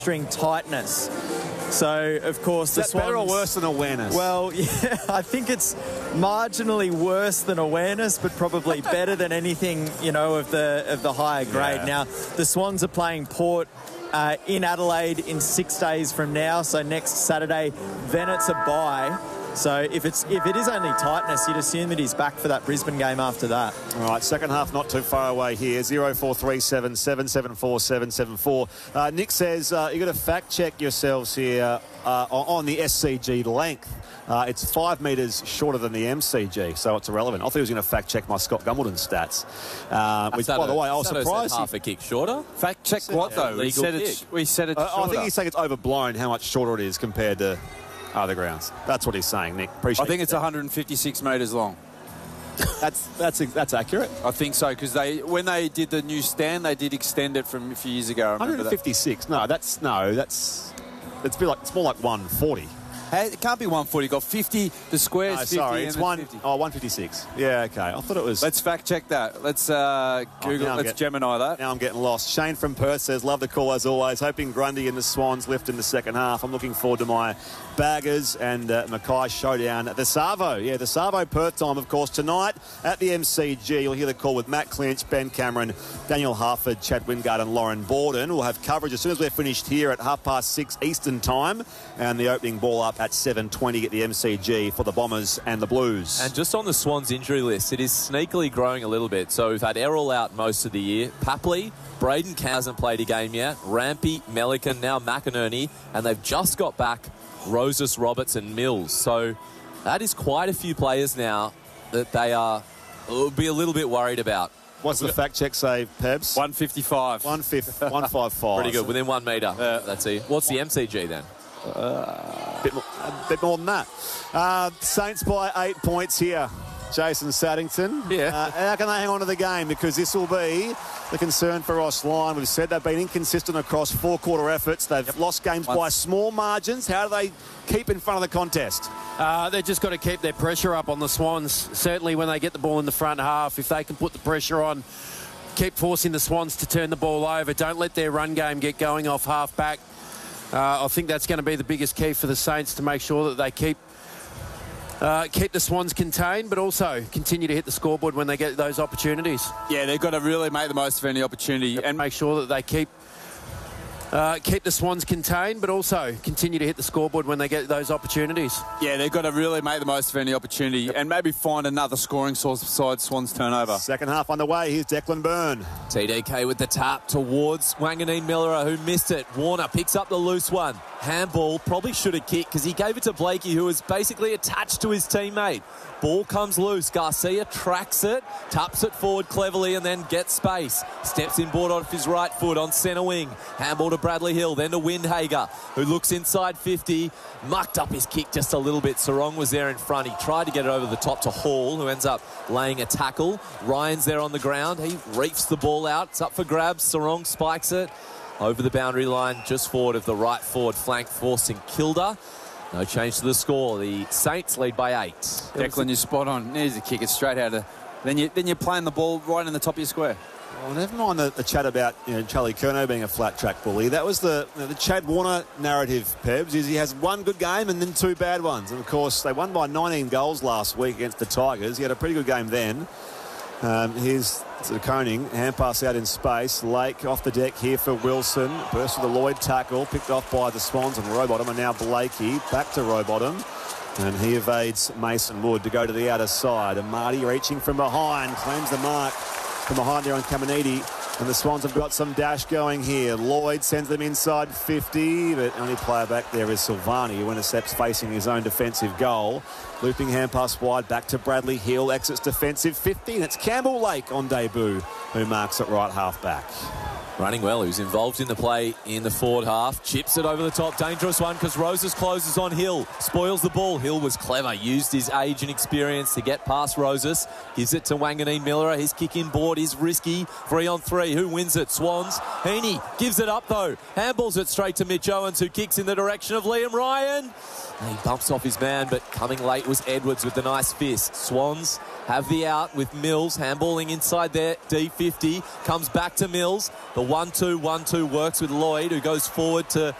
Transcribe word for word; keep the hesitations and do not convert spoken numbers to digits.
hamstring tightness. So, of course, Is the that Swans... better or worse than awareness? Well, yeah, I think it's marginally worse than awareness, but probably better than anything, you know, of the of the higher grade. Yeah. Now, the Swans are playing Port uh, in Adelaide in six days from now, so next Saturday. Then it's a bye. So if it's if it is only tightness, you'd assume that he's back for that Brisbane game after that. All right, second half not too far away here. zero four three seven, seven seven four, seven seven four. Uh, Nick says uh, you've got to fact check yourselves here uh, on the S C G length. Uh, it's five metres shorter than the M C G, so it's irrelevant. I thought he was going to fact check my Scott Gumbleton stats. Uh, which, by the way, I was surprised. Half a kick shorter. Fact check what though? We said it's, we said it's uh, I think shorter. he's saying it's overblown how much shorter it is compared to other grounds. That's what he's saying, Nick. Appreciate I think it. it's one hundred fifty-six metres long. That's that's that's accurate. I think so, because they when they did the new stand, they did extend it from a few years ago. I remember one fifty-six. That. No, that's no, that's it's be like it's more like one forty. Hey, it can't be one forty. Got fifty. The square's No, fifty. sorry, and it's then one fifty. oh one fifty-six. Yeah, okay. I thought it was. Let's fact check that. Let's uh, Google. now I'm let's get- Gemini that. Now I'm getting lost. Shane from Perth says, love the call as always. Hoping Grundy and the Swans lift in the second half. I'm looking forward to my Baggers and uh, Mackay showdown at the Savo. Yeah, the Savo Perth time, of course, tonight at the M C G. You'll hear the call with Matt Clinch, Ben Cameron, Daniel Harford, Chad Wingard and Lauren Borden. We'll have coverage as soon as we're finished here at half past six Eastern time, and the opening ball up at seven twenty at the M C G for the Bombers and the Blues. And just on the Swans injury list, it is sneakily growing a little bit. So we've had Errol out most of the year. Papley, Braden Cow hasn't played a game yet. Rampy, Melican, now McInerney. And they've just got back Roses, Roberts and Mills. So that is quite a few players now that they are will be a little bit worried about. What's the fact check say, Pebs? one fifty-five. one fifty-five. Pretty good, within one metre. Uh, That's it. What's the M C G then? A bit more, a bit more than that. Uh, Saints by eight points here. Jason Saddington. Yeah. Uh, how can they hang on to the game? Because this will be the concern for Ross Lyon. We've said they've been inconsistent across four-quarter efforts. They've yep. lost games Once. by small margins. How do they keep in front of the contest? Uh, they've just got to keep their pressure up on the Swans. Certainly when they get the ball in the front half, if they can put the pressure on, keep forcing the Swans to turn the ball over. Don't let their run game get going off half-back. Uh, I think that's going to be the biggest key for the Saints, to make sure that they keep uh, keep the Swans contained, but also continue to hit the scoreboard when they get those opportunities. Yeah, they've got to really make the most of any opportunity and make sure that they keep uh, keep the Swans contained, but also continue to hit the scoreboard when they get those opportunities. Yeah, they've got to really make the most of any opportunity yep. and maybe find another scoring source besides Swans turnover. Second half underway. Here's Declan Byrne. T D K with the tap towards Wanganeen Miller, who missed it. Warner picks up the loose one. Handball, probably should have kicked because he gave it to Blakey, who was basically attached to his teammate. Ball comes loose. Garcia tracks it, taps it forward cleverly and then gets space. Steps inboard off his right foot on centre wing. Handball to Bradley Hill, then to Windhager, who looks inside fifty. Mucked up his kick just a little bit. Sarong was there in front. He tried to get it over the top to Hall, who ends up laying a tackle. Ryan's there on the ground. He reefs the ball out. It's up for grabs. Sarong spikes it over the boundary line, just forward of the right forward flank, forcing Kilda. No change to the score. The Saints lead by eight. Declan, you're spot on. There's a kick. It's straight out of... Then, you, then you're playing the ball right in the top of your square. Well, never mind the, the chat about you know, Charlie Curnow being a flat track bully. That was the you know, the Chad Warner narrative, Pebs, is he has one good game and then two bad ones. And, of course, they won by nineteen goals last week against the Tigers. He had a pretty good game then. Um, here's to Koning. Hand pass out in space. Lake off the deck here for Wilson. Burst with a Lloyd tackle. Picked off by the Swans and Rowbottom. And now Blakey back to Rowbottom. And he evades Mason Wood to go to the outer side. And Marty reaching from behind. Claims the mark from behind there on Caminiti. And the Swans have got some dash going here. Lloyd sends them inside fifty, but only player back there is Silvani, who intercepts facing his own defensive goal. Looping hand pass wide back to Bradley Hill. Exits defensive fifty, and it's Campbell Lake on debut, who marks at right half back. Running well, who's involved in the play in the forward half. Chips it over the top. Dangerous one because Roses closes on Hill. Spoils the ball. Hill was clever. Used his age and experience to get past Roses. Gives it to Wanganeen Miller. His kick in board is risky. Three on three. Who wins it? Swans. Heaney gives it up though. Handballs it straight to Mitch Owens, who kicks in the direction of Liam Ryan. And he bumps off his man, but coming late was Edwards with the nice fist. Swans have the out with Mills. Handballing inside there. D fifty. Comes back to Mills. The one two one two works with Lloyd, who goes forward to